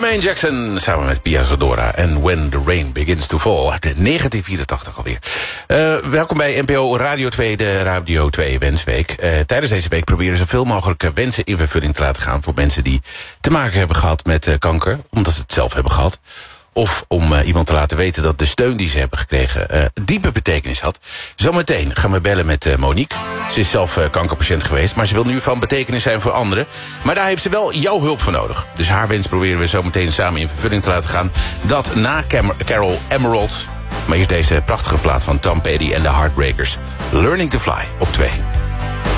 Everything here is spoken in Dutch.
Jermaine Jackson samen met Pia Zadora en When the Rain Begins to Fall uit 1984 alweer. Welkom bij NPO Radio 2, de Radio 2 Wensweek. Tijdens deze week proberen zoveel mogelijk wensen in vervulling te laten gaan voor mensen die te maken hebben gehad met kanker, omdat ze het zelf hebben gehad. Of om iemand te laten weten dat de steun die ze hebben gekregen diepe betekenis had. Zometeen gaan we bellen met Monique. Ze is zelf kankerpatiënt geweest, maar ze wil nu van betekenis zijn voor anderen. Maar daar heeft ze wel jouw hulp voor nodig. Dus haar wens proberen we zometeen samen in vervulling te laten gaan. Dat na Carol Emerald. Maar eerst deze prachtige plaat van Tom Petty en de Heartbreakers. Learning to Fly op 2.